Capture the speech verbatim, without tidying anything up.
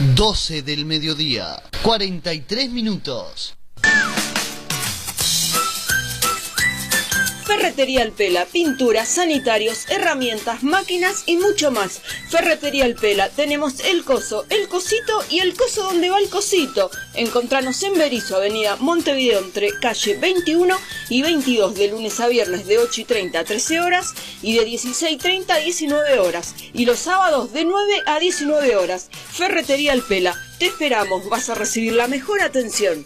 doce del mediodía, cuarenta y tres minutos. Ferretería El Pela, pinturas, sanitarios, herramientas, máquinas y mucho más. Ferretería El Pela, tenemos el coso, el cosito y el coso donde va el cosito. Encontranos en Berisso, avenida Montevideo, entre calle veintiuno y veintidós, de lunes a viernes de ocho y treinta a trece horas y de dieciséis y treinta a diecinueve horas. Y los sábados de nueve a diecinueve horas. Ferretería El Pela, te esperamos, vas a recibir la mejor atención.